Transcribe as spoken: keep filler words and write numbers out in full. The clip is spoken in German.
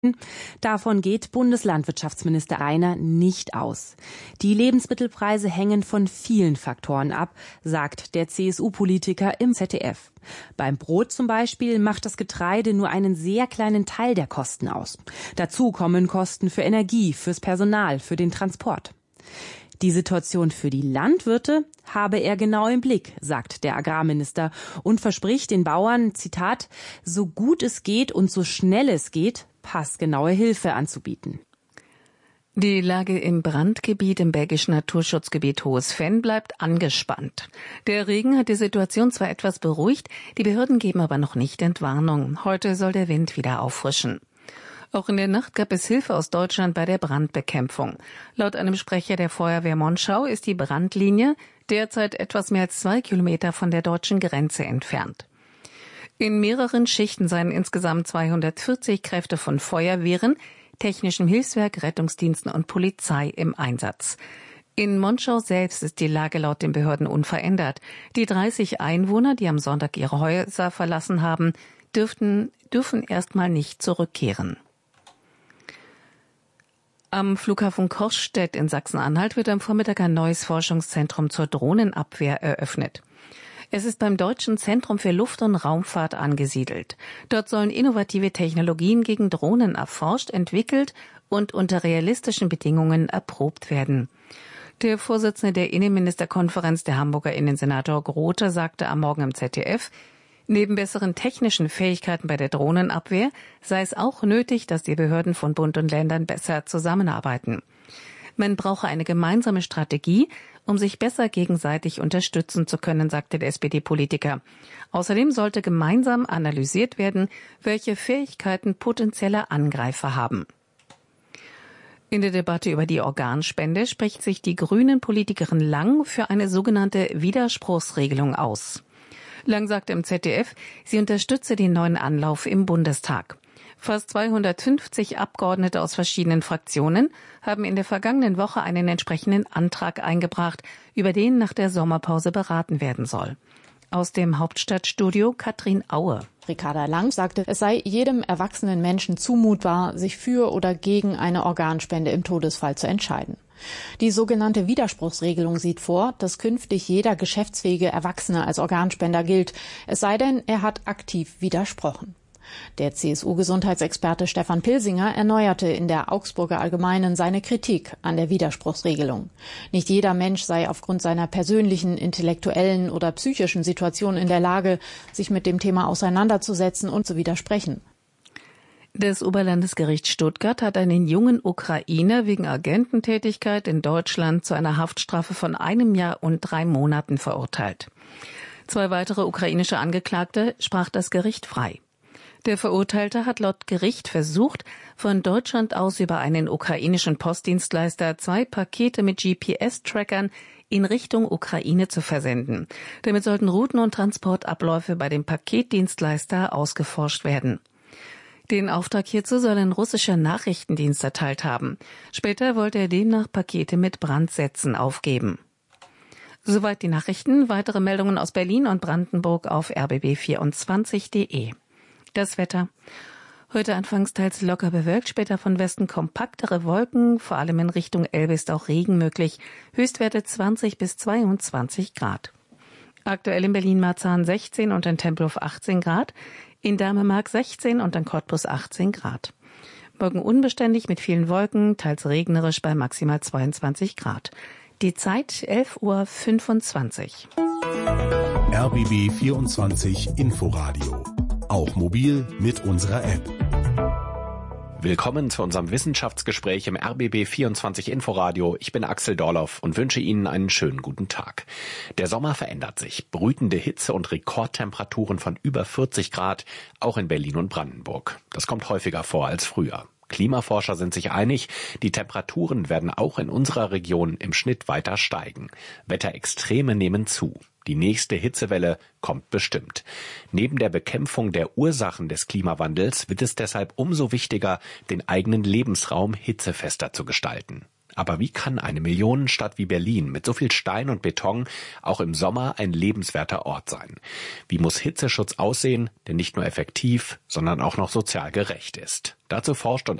Davon geht Bundeslandwirtschaftsminister Reiner nicht aus. Die Lebensmittelpreise hängen von vielen Faktoren ab, sagt der C S U-Politiker im Z D F. Beim Brot zum Beispiel macht das Getreide nur einen sehr kleinen Teil der Kosten aus. Dazu kommen Kosten für Energie, fürs Personal, für den Transport. Die Situation für die Landwirte habe er genau im Blick, sagt der Agrarminister und verspricht den Bauern, Zitat, so gut es geht und so schnell es geht, passgenaue Hilfe anzubieten. Die Lage im Brandgebiet im belgischen Naturschutzgebiet Hohes Venn bleibt angespannt. Der Regen hat die Situation zwar etwas beruhigt, die Behörden geben aber noch nicht Entwarnung. Heute soll der Wind wieder auffrischen. Auch in der Nacht gab es Hilfe aus Deutschland bei der Brandbekämpfung. Laut einem Sprecher der Feuerwehr Monschau ist die Brandlinie derzeit etwas mehr als zwei Kilometer von der deutschen Grenze entfernt. In mehreren Schichten seien insgesamt zweihundertvierzig Kräfte von Feuerwehren, technischem Hilfswerk, Rettungsdiensten und Polizei im Einsatz. In Monschau selbst ist die Lage laut den Behörden unverändert. Die dreißig Einwohner, die am Sonntag ihre Häuser verlassen haben, dürften, dürfen erstmal nicht zurückkehren. Am Flughafen Coschstedt in Sachsen-Anhalt wird am Vormittag ein neues Forschungszentrum zur Drohnenabwehr eröffnet. Es ist beim Deutschen Zentrum für Luft- und Raumfahrt angesiedelt. Dort sollen innovative Technologien gegen Drohnen erforscht, entwickelt und unter realistischen Bedingungen erprobt werden. Der Vorsitzende der Innenministerkonferenz, der Hamburger Innensenator Grote, sagte am Morgen im Z D F, neben besseren technischen Fähigkeiten bei der Drohnenabwehr sei es auch nötig, dass die Behörden von Bund und Ländern besser zusammenarbeiten. Man brauche eine gemeinsame Strategie, um sich besser gegenseitig unterstützen zu können, sagte der S P D-Politiker. Außerdem sollte gemeinsam analysiert werden, welche Fähigkeiten potenzielle Angreifer haben. In der Debatte über die Organspende spricht sich die Grünen-Politikerin Lang für eine sogenannte Widerspruchsregelung aus. Lang sagte im Z D F, sie unterstütze den neuen Anlauf im Bundestag. Fast zweihundertfünfzig Abgeordnete aus verschiedenen Fraktionen haben in der vergangenen Woche einen entsprechenden Antrag eingebracht, über den nach der Sommerpause beraten werden soll. Aus dem Hauptstadtstudio Katrin Aue. Ricarda Lang sagte, es sei jedem erwachsenen Menschen zumutbar, sich für oder gegen eine Organspende im Todesfall zu entscheiden. Die sogenannte Widerspruchsregelung sieht vor, dass künftig jeder geschäftsfähige Erwachsene als Organspender gilt, es sei denn, er hat aktiv widersprochen. Der C S U-Gesundheitsexperte Stefan Pilsinger erneuerte in der Augsburger Allgemeinen seine Kritik an der Widerspruchsregelung. Nicht jeder Mensch sei aufgrund seiner persönlichen, intellektuellen oder psychischen Situation in der Lage, sich mit dem Thema auseinanderzusetzen und zu widersprechen. Das Oberlandesgericht Stuttgart hat einen jungen Ukrainer wegen Agententätigkeit in Deutschland zu einer Haftstrafe von einem Jahr und drei Monaten verurteilt. Zwei weitere ukrainische Angeklagte sprach das Gericht frei. Der Verurteilte hat laut Gericht versucht, von Deutschland aus über einen ukrainischen Postdienstleister zwei Pakete mit G P S-Trackern in Richtung Ukraine zu versenden. Damit sollten Routen und Transportabläufe bei dem Paketdienstleister ausgeforscht werden. Den Auftrag hierzu soll ein russischer Nachrichtendienst erteilt haben. Später wollte er demnach Pakete mit Brandsätzen aufgeben. Soweit die Nachrichten. Weitere Meldungen aus Berlin und Brandenburg auf r b b vierundzwanzig punkt d e. Das Wetter. Heute anfangs teils locker bewölkt, später von Westen kompaktere Wolken, vor allem in Richtung Elbe ist auch Regen möglich. Höchstwerte zwanzig bis zweiundzwanzig Grad. Aktuell in Berlin-Marzahn sechzehn und in Tempelhof achtzehn Grad, in Dahmemark sechzehn und in Cottbus achtzehn Grad. Morgen unbeständig mit vielen Wolken, teils regnerisch bei maximal zweiundzwanzig Grad. Die Zeit elf Uhr fünfundzwanzig. R B B vierundzwanzig Inforadio. Auch mobil mit unserer App. Willkommen zu unserem Wissenschaftsgespräch im R B B vierundzwanzig Inforadio. Ich bin Axel Dorloff und wünsche Ihnen einen schönen guten Tag. Der Sommer verändert sich. Brütende Hitze und Rekordtemperaturen von über vierzig Grad, auch in Berlin und Brandenburg. Das kommt häufiger vor als früher. Klimaforscher sind sich einig, die Temperaturen werden auch in unserer Region im Schnitt weiter steigen. Wetterextreme nehmen zu. Die nächste Hitzewelle kommt bestimmt. Neben der Bekämpfung der Ursachen des Klimawandels wird es deshalb umso wichtiger, den eigenen Lebensraum hitzefester zu gestalten. Aber wie kann eine Millionenstadt wie Berlin mit so viel Stein und Beton auch im Sommer ein lebenswerter Ort sein? Wie muss Hitzeschutz aussehen, der nicht nur effektiv, sondern auch noch sozial gerecht ist? Dazu forscht und